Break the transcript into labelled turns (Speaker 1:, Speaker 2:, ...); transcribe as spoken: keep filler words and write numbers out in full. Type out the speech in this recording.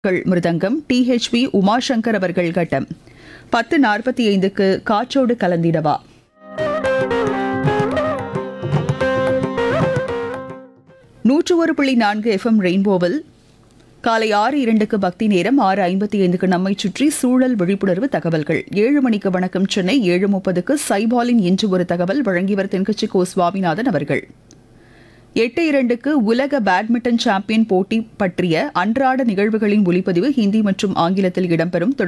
Speaker 1: மிருதங்கம் DHP Umashankar அவர்கள் கட்டம் பத்து நாற்பத்தி ஐந்துக்கு காற்றோடு கலந்திடவா. நூற்று ஒரு புள்ளி நான்கு எஃப்எம் ரெயின்போவில் காலை ஆறு இரண்டுக்கு பக்தி நேரம், ஆறு ஐம்பத்தி ஐந்துக்கு நம்மை சுற்றி சூழல் விழிப்புணர்வு தகவல்கள், ஏழு மணிக்கு வணக்கம் சென்னை, ஏழு முப்பதுக்கு சைபாலின் இன்று ஒரு தகவல் வழங்கியவர் தென்கட்சி கோ சுவாமிநாதன் அவர்கள். எட்டு இரண்டுக்கு உலக பேட்மிண்டன் சாம்பியன் போட்டி பற்றிய அன்றாட நிகழ்வுகளின் ஒலிப்பதிவு ஹிந்தி மற்றும் ஆங்கிலத்தில் இடம்பெறும்.